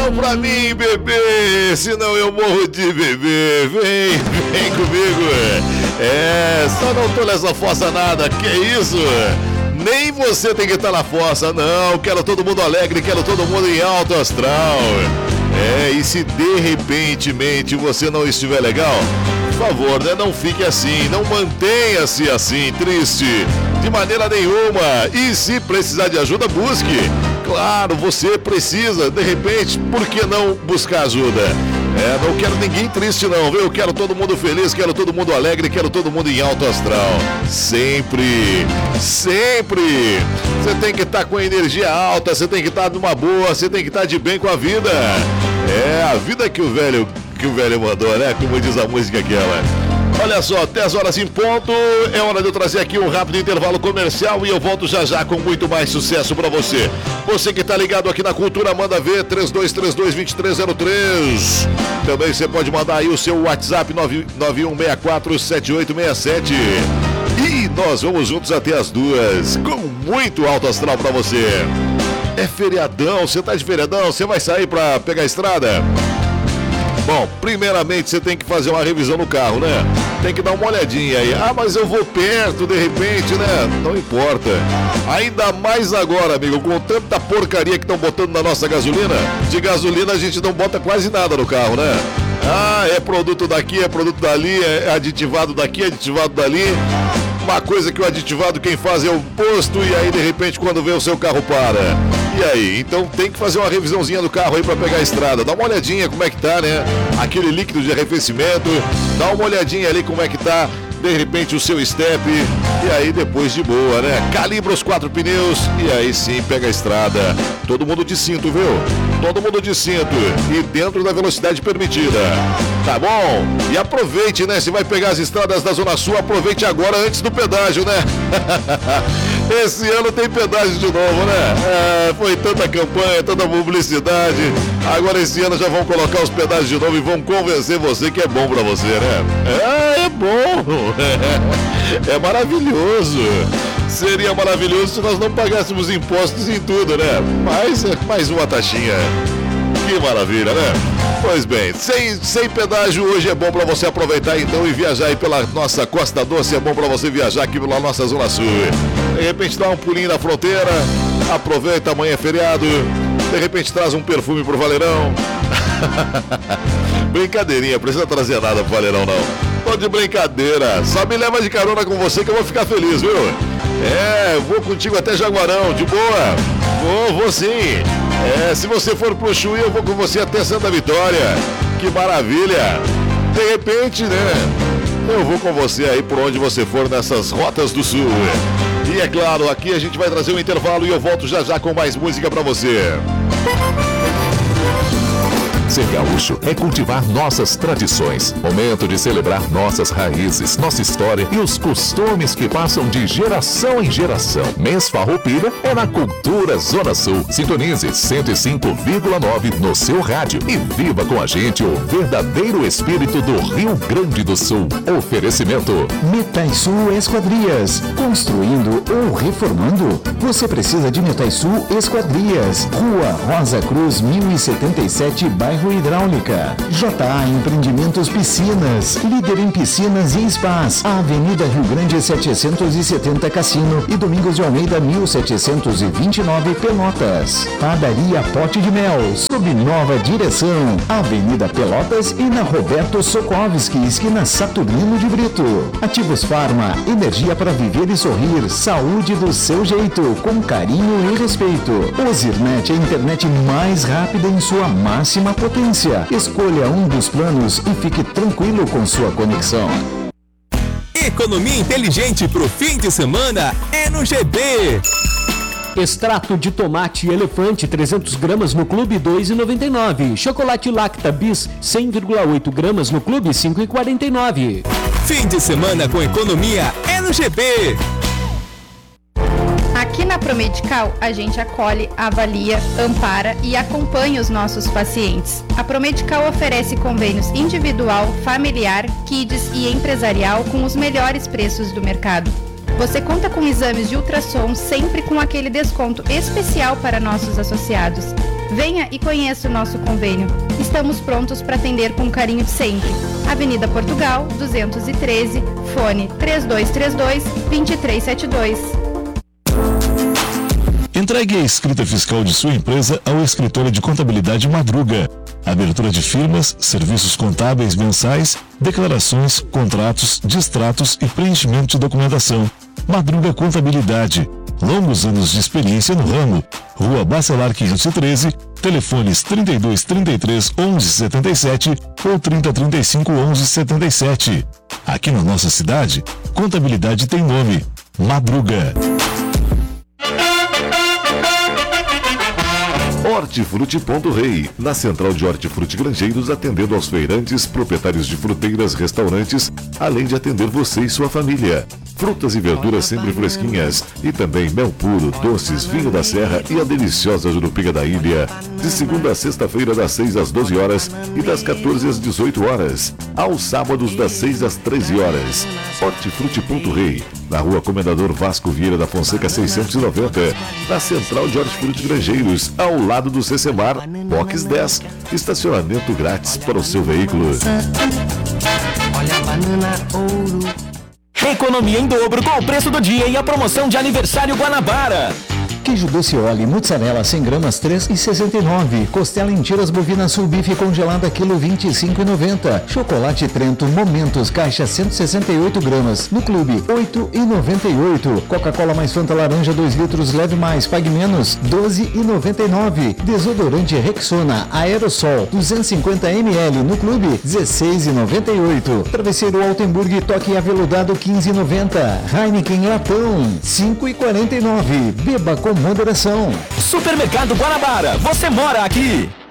Não pra mim, bebê, senão eu morro de bebê. Vem comigo. Só não tô nessa fossa nada, que isso? Nem você tem que estar na fossa, não. Quero todo mundo alegre, quero todo mundo em alto astral. E se de repentemente você não estiver legal, por favor, né? Não fique assim, não mantenha-se assim, triste, de maneira nenhuma. E se precisar de ajuda, busque. Claro, você precisa, de repente, por que não buscar ajuda? Não quero ninguém triste não, viu? Quero todo mundo feliz, quero todo mundo alegre, quero todo mundo em alto astral. Sempre, sempre. Você tem que estar com a energia alta, você tem que estar numa boa, você tem que estar de bem com a vida. A vida que o velho mandou, né? Como diz a música aquela. Olha só, 10 horas em ponto, é hora de eu trazer aqui um rápido intervalo comercial e eu volto já com muito mais sucesso pra você. Você que tá ligado aqui na Cultura, manda ver, 3232-2303. Também você pode mandar aí o seu WhatsApp, 91647867. E nós vamos juntos até as 2, com muito alto astral pra você. É feriadão, você tá de feriadão, você vai sair pra pegar a estrada? Bom, primeiramente você tem que fazer uma revisão no carro, né? Tem que dar uma olhadinha aí. Mas eu vou perto, de repente, né? Não importa. Ainda mais agora, amigo, com tanta porcaria que estão botando na nossa gasolina. De gasolina a gente não bota quase nada no carro, né? É produto daqui, é produto dali, é aditivado daqui, é aditivado dali. Uma coisa que o aditivado quem faz é o posto e aí de repente quando vê o seu carro para. E aí? Então tem que fazer uma revisãozinha do carro aí pra pegar a estrada. Dá uma olhadinha como é que tá, né? Aquele líquido de arrefecimento. Dá uma olhadinha ali como é que tá, de repente, o seu step. E aí depois de boa, né? Calibra os 4 pneus e aí sim pega a estrada. Todo mundo de cinto, viu? Todo mundo de cinto e dentro da velocidade permitida. Tá bom? E aproveite, né? Se vai pegar as estradas da Zona Sul, aproveite agora antes do pedágio, né? Esse ano tem pedágio de novo, né? Foi tanta campanha, tanta publicidade. Agora esse ano já vão colocar os pedágios de novo e vão convencer você que é bom pra você, né? É bom. É maravilhoso. Seria maravilhoso se nós não pagássemos impostos em tudo, né? Mas é mais uma taxinha. Que maravilha, né? Pois bem, sem pedágio hoje é bom pra você aproveitar então e viajar aí pela nossa Costa Doce. É bom pra você viajar aqui pela nossa Zona Sul. De repente dá um pulinho na fronteira, aproveita, amanhã é feriado. De repente traz um perfume pro Valerão. Brincadeirinha, precisa trazer nada pro Valerão não. Tô de brincadeira, só me leva de carona com você que eu vou ficar feliz, viu? Vou contigo até Jaguarão, de boa. Vou sim. Se você for pro Chuí, eu vou com você até Santa Vitória. Que maravilha. De repente, né? Eu vou com você aí por onde você for nessas rotas do Sul. E é claro, aqui a gente vai trazer um intervalo e eu volto já com mais música pra você. Ser gaúcho é cultivar nossas tradições. Momento de celebrar nossas raízes, nossa história e os costumes que passam de geração em geração. Mês Farroupilha é na Cultura Zona Sul. Sintonize 105,9 no seu rádio e viva com a gente o verdadeiro espírito do Rio Grande do Sul. Oferecimento Metaisul Esquadrias. Construindo ou reformando? Você precisa de Metaisul Esquadrias. Rua Rosa Cruz 1077, bairro Hidráulica. JA Empreendimentos Piscinas, líder em piscinas e spas. Avenida Rio Grande 770 Cassino e Domingos de Almeida 1729 Pelotas. Padaria Pote de Mel, sob nova direção. Avenida Pelotas e na Roberto Sokovski, esquina Saturnino de Brito. Ativos Farma, energia para viver e sorrir. Saúde do seu jeito, com carinho e respeito. Ozirnet, a internet mais rápida em sua máxima potência. Escolha um dos planos e fique tranquilo com sua conexão. Economia inteligente pro fim de semana é no GB. Extrato de tomate elefante 300 gramas no clube 2,99. Chocolate Lacta Bis 100,8 gramas no clube 5,49. Fim de semana com economia é no GB. Aqui na Promedical, a gente acolhe, avalia, ampara e acompanha os nossos pacientes. A Promedical oferece convênios individual, familiar, kids e empresarial com os melhores preços do mercado. Você conta com exames de ultrassom sempre com aquele desconto especial para nossos associados. Venha e conheça o nosso convênio. Estamos prontos para atender com carinho de sempre. Avenida Portugal, 213, fone 3232-2372. Entregue a escrita fiscal de sua empresa ao escritório de contabilidade Madruga. Abertura de firmas, serviços contábeis mensais, declarações, contratos, distratos e preenchimento de documentação. Madruga Contabilidade. Longos anos de experiência no ramo. Rua Bacelar 513, telefones 3233 1177 ou 3035 1177. Aqui na nossa cidade, contabilidade tem nome: Madruga. Hortifruti Ponto Rei, na central de Hortifruti Grangeiros, atendendo aos feirantes, proprietários de fruteiras, restaurantes, além de atender você e sua família. Frutas e verduras sempre fresquinhas e também mel puro, doces, vinho da serra e a deliciosa jurupiga da ilha. De segunda a sexta-feira, das 6 às 12 horas e das 14 às 18 horas. Aos sábados, das 6 às 13 horas. Hortifruti Ponto Rei, na rua Comendador Vasco Vieira da Fonseca 690, na central de Hortifruti Grangeiros, ao lado do Cecemar, Box 10, estacionamento grátis para o seu veículo. Olha a banana ouro. Economia em dobro com o preço do dia e a promoção de aniversário Guanabara. Queijo doce Oli, mussarela 100 gramas 3,69. Costela em tiras bovina sul bife congelada quilo 25,90. Chocolate Trento Momentos caixa 168 gramas no clube 8,98. Coca-Cola mais Fanta laranja 2 litros leve mais pague menos 12,99. Desodorante Rexona Aerosol 250 ml no clube 16,98. Travesseiro Altenburg toque aveludado 15,90. Heineken latão 5,49. Beba com moderação. Supermercado Guanabara, você mora aqui.